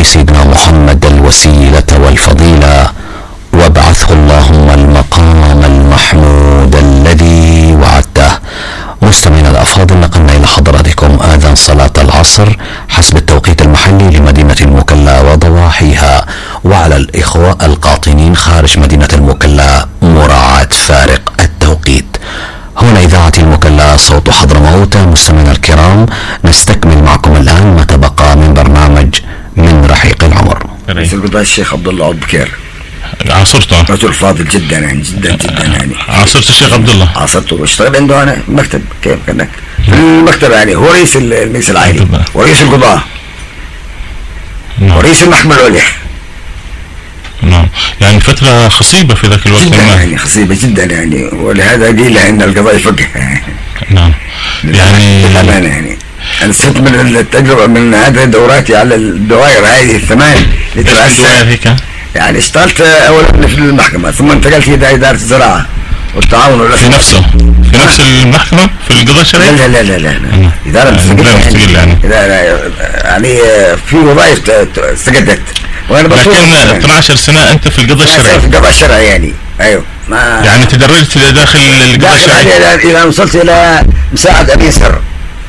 سيدنا محمد الوسيلة والفضيلة وابعثه اللهم المقام المحمود الذي وعدته. مستمعينا الأفاضل، نقلنا إلى حضراتكم آذان صلاة العصر حسب التوقيت المحلي لمدينة المكلا وضواحيها، وعلى الإخوة القاطنين خارج مدينة المكلا مراعاة فارق التوقيت. هنا إذاعة المكلا صوت حضرموت. مستمعينا الكرام، نستكمل معكم الآن ما تبقى من برنامج من رحيق العمر. رئيس القضاء الشيخ عبد الله عبد بكير، عاصرته؟ رجل فاضل جدا يعني، جدا يعني. عاصرت الشيخ عبد الله؟ عاصرته واشتغل عنده انا مكتب، كيف كانك في المكتب يعني. هو رئيس المجلس العالي ورئيس القضاء ورئيس المحكمة العليا. نعم، يعني فترة خصيبة في ذاك الوقت جدا يعني، خصيبة جدا يعني، ولهذا قيل ان القضاء يفقه. نعم، يعني بالأمانة يعني أنا صرت من التجربة من هذه دوراتي على الدوائر هذه الثمان اللي ترأسها. يعني اشتغلت أولا في المحكمة، ثم انتقلت إلى إدارة الزراعة والتعاون والأسرة. في نفس المحكمة في القضاء الشرعي؟ لا إدارة مستقلة يعني في وظائف استقدت، وأنا لكن 12 سنة أنت في القضاء الشرعي؟ في القضاء الشرعي يعني، أيوه. يعني تدرجت داخل القضاء الشرعي إلى وصلت إلى مساعد أمين سر.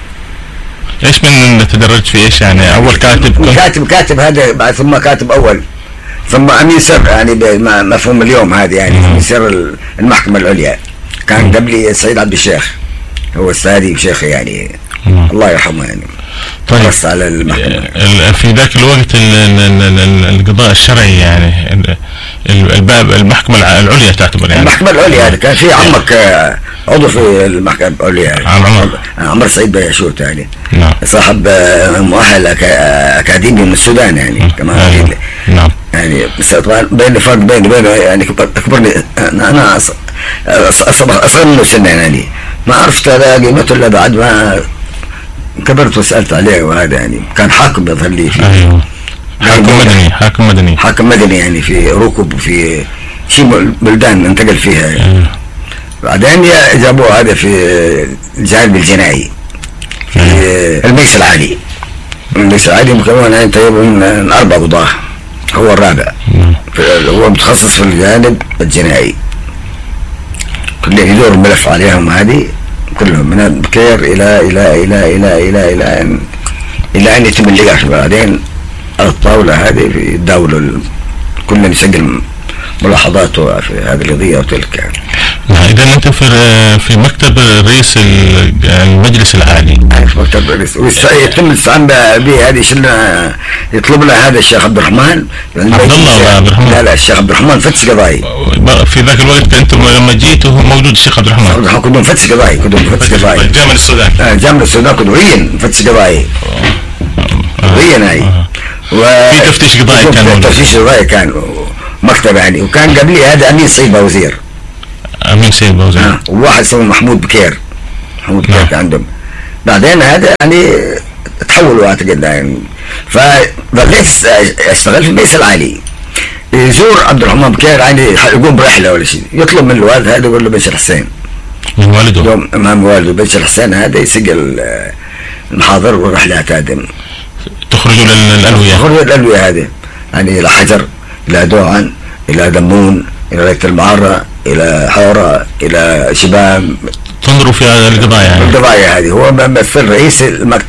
ايش من تدرجت في ايش يعني؟ اول كاتب هذا، ثم كاتب اول، ثم امين سر يعني بمفهوم اليوم هذه يعني. امين سر المحكمة العليا كان قبلي السيد عبد الشيخ، هو السادي وشيخ يعني، الله يرحمه يعني. طيب، بس على المحكمة في ذاك الوقت القضاء الشرعي يعني الباب المحكمة العليا تعتبر يعني؟ المحكمة العليا كان في عمك عضو في المحكمة العليا يعني، عمر سعيد بياشوت يعني. نعم. صاحب مؤهل أكاديمي من السودان يعني كمان. نعم. يعني بس طبعا بين فرق بينه يعني أكبرني أنا أصغر منه سنا يعني، ما عرفت قيمته إلا بعد ما كبرت وسألت عليه، وهذا يعني كان حاكم يظهر لي فيه. أيوه. حاكم مدني يعني في ركب وفي شيء بلدان انتقل فيها يعني. أيوه. بعدين جابوه هذا في الجانب الجنائي في المجلس العالي. المجلس العالي مكون يعني تقريبا من 4 قضاة، هو الرابع. هو متخصص في الجانب الجنائي، كله يدور الملف عليهم هذه كلهم من بكير الى الى الى الى الى الى ان الى ان يتم اللقاء. بعدين على الطاوله هذه في الدوله كلنا نسجل ملاحظاته في هذه القضيه وتلك يعني. اذا انت في مكتب رئيس المجلس العالي. في مكتب الرئيس، ويتم الاستعانه به. هذه شلنا يطلب لنا هذا الشيخ عبد الرحمن عبد الرحمن. لا الشيخ عبد الرحمن فتش قضائي. في ذاك الوقت انتم لما جيتوا موجود الشيخ عبد الرحمن؟ كنا مفتش قضائي، جاء من السودان. جاء من السودان، كنا وين مفتش قضائي. وين هاي. في تفتيش قضائي كان. تفتيش قضائي كان مكتب يعني، وكان قبلي هذا امين سيد بوزير. امين سيد بوزير. وواحد اسمه محمود بكير. كان عندهم. بعدين هذا يعني تحولوا اعتقد يعني. فبديت اشتغل في المجلس العالي. يزور عبد الرحمن بكير يعني يقوم برحله ولا شيء، يطلب من الوالد هذا يقول له بشر حسين. من والده؟ امام والده بشر حسين هذا يسجل المحاضر والرحلات هذه. تخرجوا للألوية؟ تخرجوا للألوية هذه يعني، إلى حجر، إلى دوعن، إلى دمون، إلى ريت المعرة، إلى حورة، إلى شباب. تنظروا في القضايا يعني؟ القضايا هذه. هو ممثل رئيس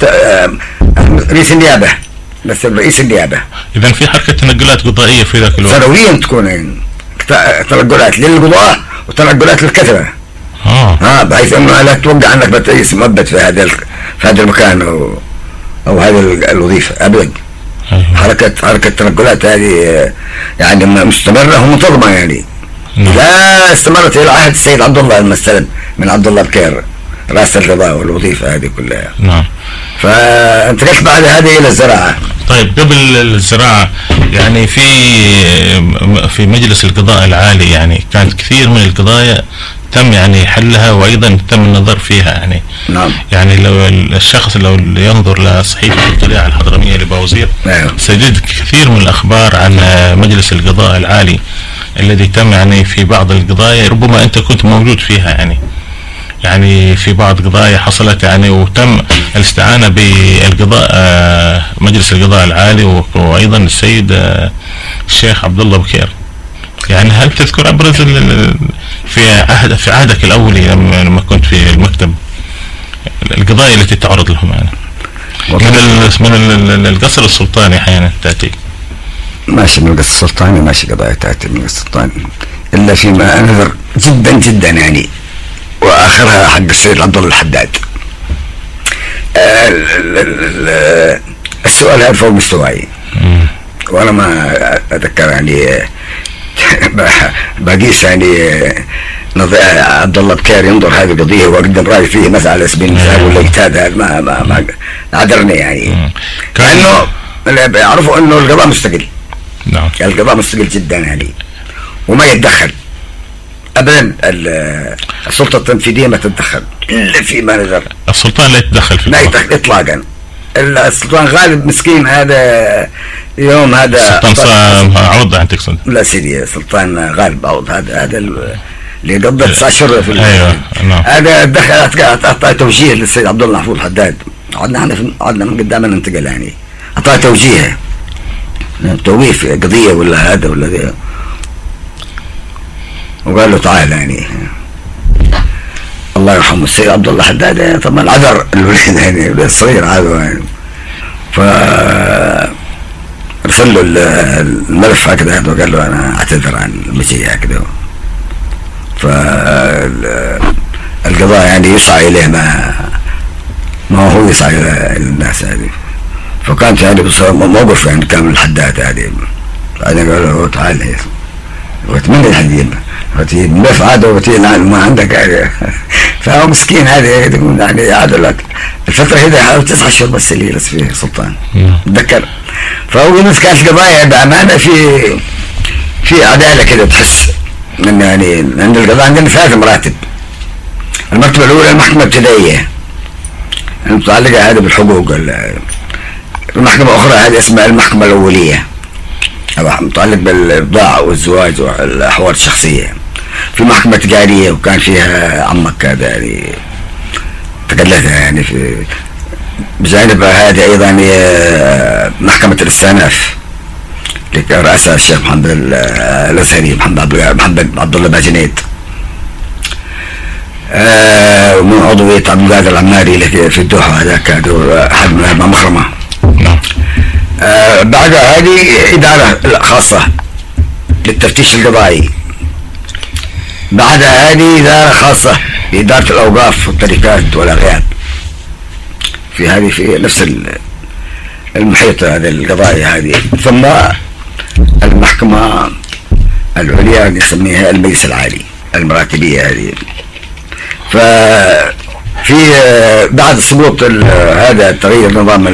رئيس النيابة، مثل رئيس النيابة. إذا في حركة تنقلات قضائية في ذاك الوقت؟ سنويا تكون تنقلات للقضاء وتنقلات للكتبة. بحيث أنه لا توقع أنك بتعيش مؤبد في هذا المكان أو هذه الوظيفة أبدا. حركة تنقلات هذه يعني مستمرة ومنتظمة يعني. لا استمرت إلى عهد السيد عبد الله المستلم من عبد الله بكير رئيس القضاء والوظيفة هذه كلها. نعم. فانتقلت بعد هذه إلى الزراعة. طيب، قبل الزراعة يعني في مجلس القضاء العالي يعني كانت كثير من القضايا تم يعني حلها، وأيضا تم النظر فيها يعني. نعم. يعني لو الشخص لو ينظر لصحيفة الطليعة الحضرمية لبوزير سيجد كثير من الأخبار عن مجلس القضاء العالي الذي تم يعني في بعض القضايا ربما أنت كنت موجود فيها يعني. يعني في بعض قضايا حصلت يعني، وتم الاستعانة بالقضاء مجلس القضاء العالي وأيضا السيد الشيخ عبد الله بكير. يعني هل تذكر أبرز في عهدك الأولي لما كنت في المكتب القضايا التي تعرض لهم يعني من القصر السلطاني أحيانا تأتي؟ ماشي من القصر السلطاني، ماشي قضايا تأتي من القصر السلطاني، إلا فيما نذر جدا جدا يعني، وآخرها حق السيد عبد الله الحداد. السؤال هذا فوق مستواي، وأنا ما أتذكر يعني بقيس يعني عبد الله بكير ينظر هذه القضيه وقدم راي فيه مثلا على سبيل المثال ولا اجتهاد، هذا ما عذرني يعني، لانه يعرفوا انه القضاء مستقل. نعم. القضاء مستقل جدا يعني، وما يتدخل ابدا، السلطه التنفيذيه ما تتدخل الا فيما نذر. السلطان لا يتدخل في لا يتدخل اطلاقا. السلطان غالب مسكين هذا يوم، هذا سلطان عوض يعني تقصد؟ لا سيدي، سلطان غالب عوض هذا اللي قضى 9 اشهر في نعم. هذا دخل اعطى توجيه للسيد عبد الله محفوظ الحداد، عدنا من قدام ننتقل يعني، اعطى توجيه توقيف قضيه ولا هذا ولا ذا، وقال له تعال يعني الله يرحمه السيد عبد الله الحداد طبعا عذر الولد يعني، الولد الصغير هذا يعني، ف ارسل له الملف هكذا وقال له انا اعتذر عن المجيء هكذا. فالقضاء يعني يسعى اليه ما هو يسعى الى الناس هذه، فكانت يعني موقف يعني كامل الحداد هذه. بعدين قال له تعال وتمنى الحديد الملف هذا وتي ما عندك يعني. فهو مسكين هذا يعني عاد الفترة هذه 9 اشهر بس اللي جلس فيه سلطان اتذكر. فهو يمس كانت قضايا بأمانة في عدالة كده، تحس من يعني عند القضاء عندنا 3 مراتب. المرتبة الأولى المحكمة الابتدائية المتعلقة هذه بالحقوق، المحكمة أخرى هذه اسمها المحكمة الأولية متعلق بالبضاعة والزواج والأحوال الشخصية. في محكمة تجارية وكان فيها عمك هذا يعني تقلدها يعني، في بجانبها هذه أيضا محكمة الاستئناف اللي كان رأسها الشيخ محمد الأزهري محمد عبد الله باجنيد، ومن عضوية عبد القادر العماري اللي في الدوحة هذاك أحد من مخرمة. بعدها هذه إدارة خاصة للتفتيش القضائي. بعدها هذه إدارة خاصة لإدارة الأوقاف والتركات والأغياب، في نفس المحيط هذا القضائي هذه. ثم المحكمة العليا نسميها المجلس العالي المراتبية هذه. ففي بعد سقوط هذا تغيير نظام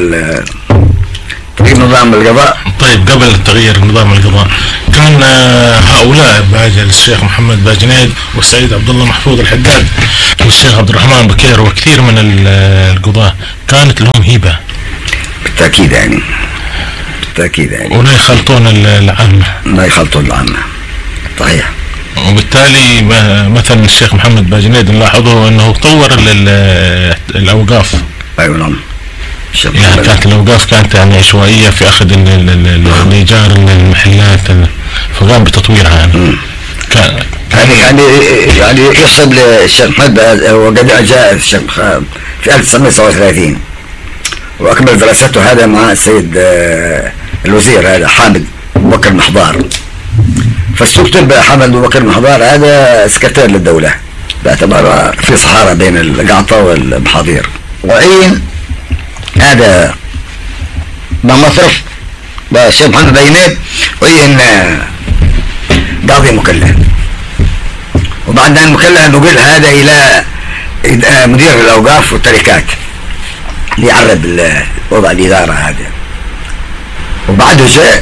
القضاء. طيب قبل تغيير نظام القضاء كان هؤلاء الشيخ محمد باجنيد والسيد عبد الله محفوظ الحداد والشيخ عبد الرحمن بكير وكثير من القضاة كانت لهم هيبة بالتأكيد يعني، ولا يخلطون العامة. لا يخلطون العامة صحيح. وبالتالي مثلا الشيخ محمد باجنيد نلاحظه انه طور الأوقاف. ايوه نعم. يعني كانت الأوقاف كانت يعني عشوائية في أخذ الإيجار المحلات، فقام بتطويرها يعني يحسب للشيخ محمد وقد جاء الشيخ في 1937 وأكمل دراسته هذا مع السيد الوزير هذا حامد بكر محضار. فاستكتب حامد بكر محضار هذا سكرتير للدولة باعتباره في صحارى بين القعطة والمحاضير، وعين هذا بمصرف الشيخ محمد باجنيد وعين قاضي مكلف. وبعد أن مكلف نقل هذا إلى مدير الأوقاف والتركات ليعرب وضع الإدارة هذا. وبعده جاء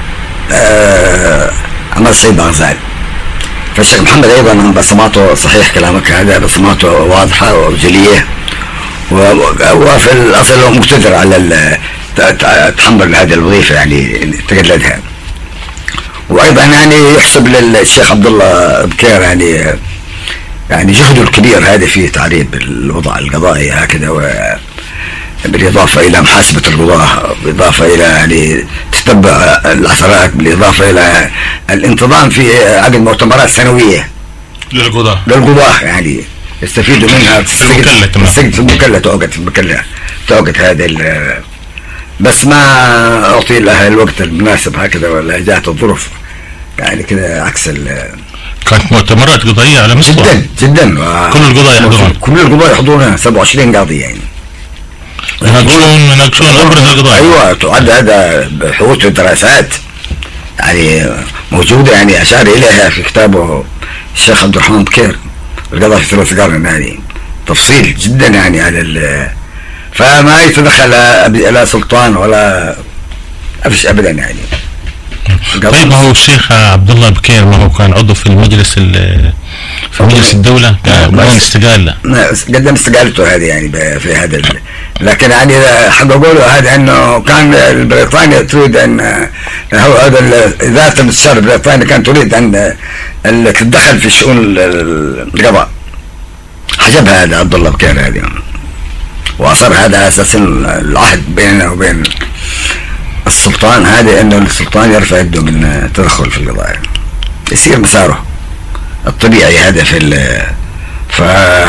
عمل السيد غزال. فالشيخ محمد أيضا بصماته صحيح كلامك هذا، بصماته واضحة وجلية، وفي الأصل هو مقتدر على تحمل هذه الوظيفة يعني تقلدها. وأيضا يعني يحسب للشيخ عبد الله بكير يعني يعني جهده الكبير هذا في تعريب الوضع القضائي هكذا، بالإضافة إلى محاسبة القضاة، بالإضافة إلى يعني تتبع العثرات، بالإضافة إلى الانتظام في عقد مؤتمرات سنوية للقضاة يعني يستفيدوا منها. في المكلة توقت هذا بس ما أعطي لها الوقت المناسب هكذا، ولا جاءت الظروف يعني كذا عكس كانت مؤتمرات قضائية على مستوى جدا كل القضاة يحضرون 27 قاضي يعني يناقشون أبرز القضايا. أيوة، تعد هذا بحوث ودراسات يعني موجودة، يعني أشار إليها في كتابه الشيخ عبد الرحمن بكير القضاء في 3 قرن، يعني تفصيل جدا يعني على فما يتدخل لا سلطان ولا أفش أبدا يعني. طيب هو الشيخ عبد الله بكير ما هو كان عضو في مجلس الدولة بدون استقالة؟ قدم استقالته هذه يعني في هذا لكن يعني حققوا له هذا انه كان بريطانيا تريد ان هو هذا ذات المستشار البريطاني كانت تريد ان تتدخل في شؤون القضاء، حجبها هذا عبد الله بكير هذه، واصر هذا اساس العهد بيننا وبين السلطان هذا انه السلطان يرفع يده من التدخل في القضاء، يصير مساره الطبيعي هذا في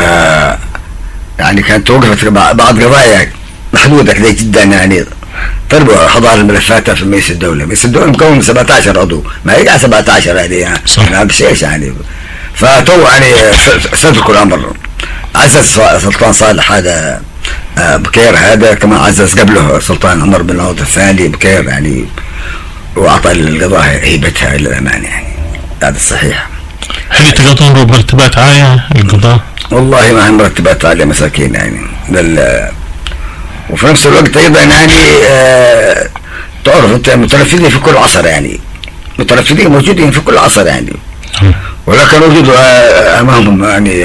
يعني كانت توقفت بعض قضايا محدودة كذا جدا، يعني طلبوا حضار الملفات في مجلس الدولة. مجلس الدولة مكون 17 عضو، ما يقع 17 هذه يعني بشيش يعني، فتو يعني صدقوا الأمر. عزز سلطان صالح هذا بكير هذا، كما عزز قبله سلطان عمر بن العوض الثاني بكير يعني، وأعطى القضاء هيبتها إلى الأمان يعني، هذا الصحيح. هل يتقاضون مرتبات عالية القضاء؟ والله ما هي مرتبات عالية مساكين يعني، وفي نفس الوقت أيضا يعني تعرف أنت متنفذين في كل عصر يعني، متنفذين موجودين في كل عصر يعني، ولكن وجدوا أمامهم يعني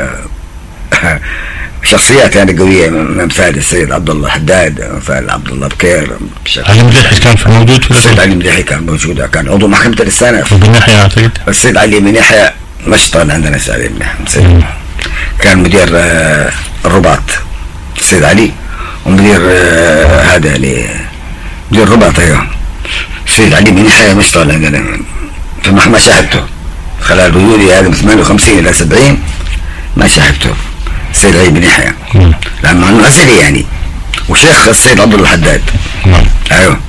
شخصيات يعني قوية، مثال السيد عبد الله حداد، مثال عبد الله بكير. علي مديحي كان موجود في السيد علي مديحي كان موجود، كان عضو محكمة الاستئناف. بن يحيى أعتقد السيد علي بن يحيى ما اشتغل عندنا، السيد علي بن يحيى كان مدير الرباط، السيد علي، ومدير هذا يعني مدير الرباط. ايوه السيد علي بن يحيى ما اشتغل عندنا، فما شاهدته خلال وجودي هذا من 58 إلى 70 ما شاهدته السيد علي بن يحيى، لأنه عسكري يعني، وشيخ السيد عبد الله الحداد. ايوه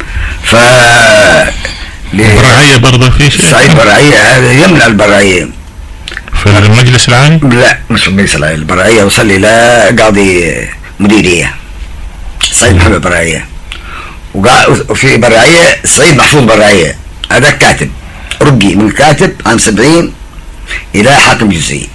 البرعية برضه في شيء، سعيد برعية هذا يمنع البرعية في المجلس العالي؟ لا مش في المجلس العالي، البرعية وصل إلى قاضي مديرية سعيد محمد برعية، وفي برعية سعيد محفوظ برعية، هذا كاتب رقي من كاتب عام 70 إلى حاكم جزئي.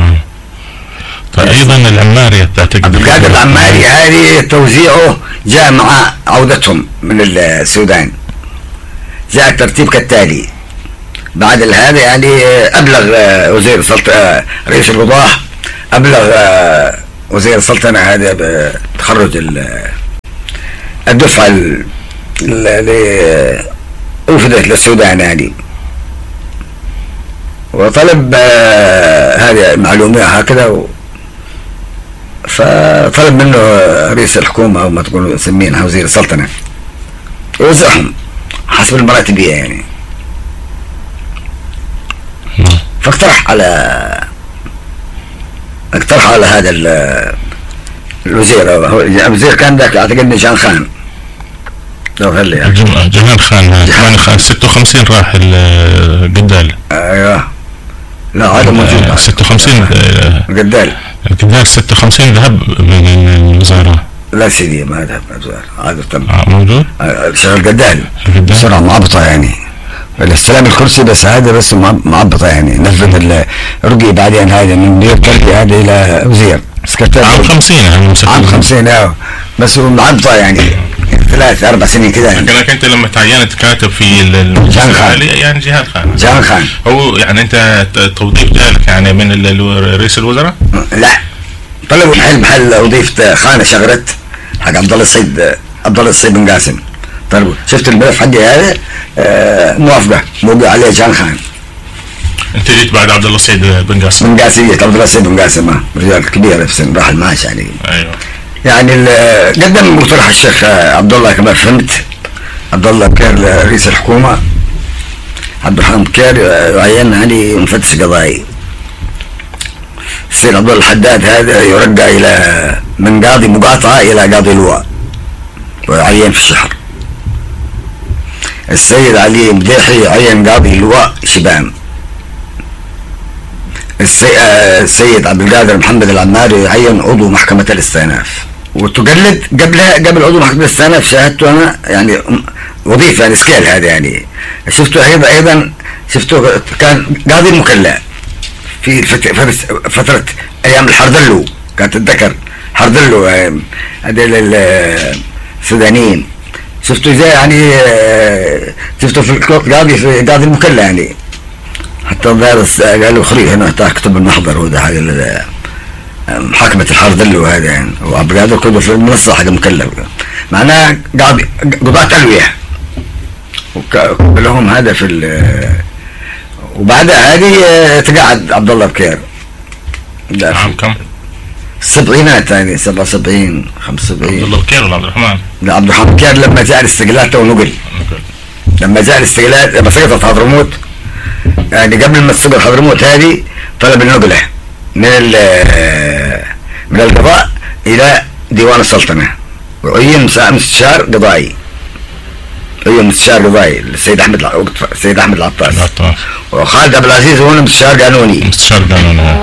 ايضا العماري عبد القادر العماري هذه توزيعه جاء مع عودتهم من السودان، جاء الترتيب كالتالي. بعد هذا يعني ابلغ وزير السلطنه رئيس القضاة، ابلغ وزير السلطنه هذا بتخرج الدفعه اللي وفدت للسودان يعني، وطلب هذه المعلومات هكذا، فطلب منه رئيس الحكومة أو ما تقولوا سمينها وزير السلطنة يوزعهم حسب المراتبية يعني، فاقترح على هذا الوزير، الوزير كان ذاك أعتقد نجان خان، جمال خان 56 راح القدال. ايوه لا هذا موجود 56 القدال 56 ذهب من الوزارة. لا سيدي ما ذهب من الوزارة، هذا تم موجود شغل القدال بسرعة معبطة يعني، الاستلام الكرسي بس هذا بس معبطة يعني، نفذ الرقي بعدين هذا من مدير ترقي هذا إلى وزير سكرتير عام 50 بس معبطة يعني 3-4 سنين كذا. لكنك انت لما تعينت كاتب في المجلس العالي يعني جهاد خان هو يعني انت توظيف ذلك يعني من رئيس الوزراء؟ لا طلبوا محل وظيفة خانة شغرت حق عبد الله السيد بن قاسم، طلبوا شفت الملف حقي هذا موافقة موقع عليه جهاد خان، انت جيت بعد عبد الله السيد بن قاسم. بن قاسم، عبد الله السيد بن قاسم رجال كبير في السن، راح المعاش يعني. ايوه. يعني قدم مقترح الشيخ عبد الله كما فهمت، عبد الله بكير رئيس الحكومه، عبد الرحمن بكير عين يعني مفتش قضائي. السيد عبد الله الحداد هذا يرقى الى من قاضي مقاطعه الى قاضي لواء وعين في الشحر. السيد علي مديحي عين قاضي لواء شبام. السيد عبد القادر محمد العماري عين عضو محكمة الاستئناف. وتقلد قبل عضو محكمة الاستئناف شاهدته انا يعني وظيفة يعني سكيل هذا يعني. شفته ايضا شفته كان قاضي المكلا في فترة ايام الحردلو، كانت تتذكر حردلو هذول السودانيين. شفته زي يعني شفته في قاضي المكلا يعني. حتى الظاهر قالوا خليه هنا كتب المحضر هو ده حاجه محاكمه الحردلو هذا يعني. وعبد القادر كله في المنصه حاجه مكلف، معناها قضاة ألوية لهم هذا في وبعدها هذه تقاعد عبد الله بكير. عام كم؟ السبعينات يعني 77 75. عبد الله بكير ولا عبد الرحمن؟ لا عبد الرحمن بكير لما جاء الاستقلال تو نقل. لما جاء الاستقلال لما سقطت حضرموت يعني قبل ما تسقط حضرموت هذه طلب النقله من القضاء الى ديوان السلطنه، وعين مستشار قضائي. عين مستشار قضائي السيد احمد العطاس، وخالد عبد العزيز هو مستشار قانوني.